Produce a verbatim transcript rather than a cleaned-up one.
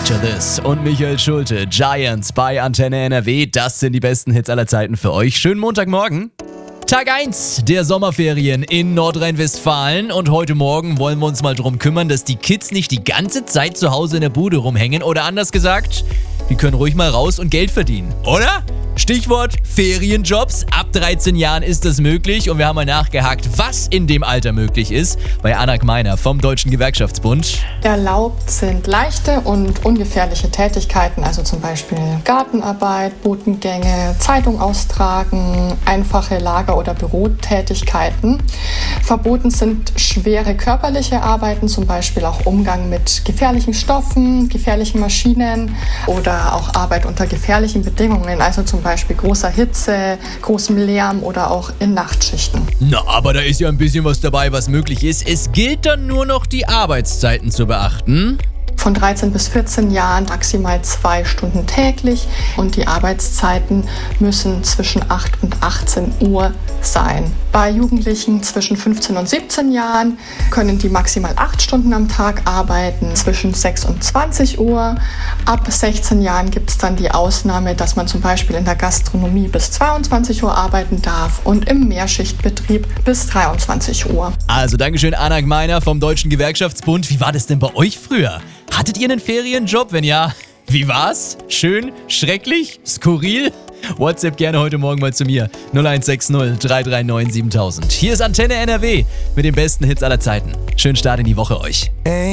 Picture This und Michael Schulte, Giants bei Antenne N R W. Das sind die besten Hits aller Zeiten für euch. Schönen Montagmorgen. Tag eins der Sommerferien in Nordrhein-Westfalen und heute Morgen wollen wir uns mal drum kümmern, dass die Kids nicht die ganze Zeit zu Hause in der Bude rumhängen oder anders gesagt, die können ruhig mal raus und Geld verdienen, oder? Stichwort Ferienjobs. Ab dreizehn Jahren ist das möglich und wir haben mal nachgehakt, was in dem Alter möglich ist, bei Anna Gmeiner vom Deutschen Gewerkschaftsbund. Erlaubt sind leichte und ungefährliche Tätigkeiten, also zum Beispiel Gartenarbeit, Botengänge, Zeitung austragen, einfache Lager- oder Bürotätigkeiten. Verboten sind schwere körperliche Arbeiten, zum Beispiel auch Umgang mit gefährlichen Stoffen, gefährlichen Maschinen oder auch Arbeit unter gefährlichen Bedingungen, also zum Beispiel großer Hitze, großem Lärm oder auch in Nachtschichten. Na, aber da ist ja ein bisschen was dabei, was möglich ist. Es gilt dann nur noch, die Arbeitszeiten zu beachten. Von dreizehn bis vierzehn Jahren maximal zwei Stunden täglich und die Arbeitszeiten müssen zwischen acht und achtzehn Uhr sein. Bei Jugendlichen zwischen fünfzehn und siebzehn Jahren können die maximal acht Stunden am Tag arbeiten, zwischen sechs und zwanzig Uhr. Ab sechzehn Jahren gibt es dann die Ausnahme, dass man zum Beispiel in der Gastronomie bis zweiundzwanzig Uhr arbeiten darf und im Mehrschichtbetrieb bis dreiundzwanzig Uhr. Also Dankeschön, Anna Gmeiner vom Deutschen Gewerkschaftsbund. Wie war das denn bei euch früher? Hattet ihr einen Ferienjob? Wenn ja, wie war's? Schön? Schrecklich? Skurril? WhatsApp gerne heute Morgen mal zu mir. null eins sechs null drei drei neun siebentausend. Hier ist Antenne N R W mit den besten Hits aller Zeiten. Schönen Start in die Woche euch.